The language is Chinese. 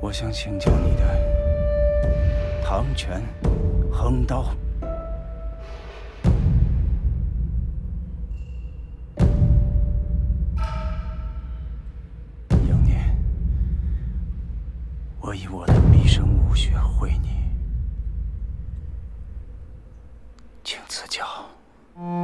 我想请教你的唐拳、横刀。永年，我以我的毕生武学会你，请赐教。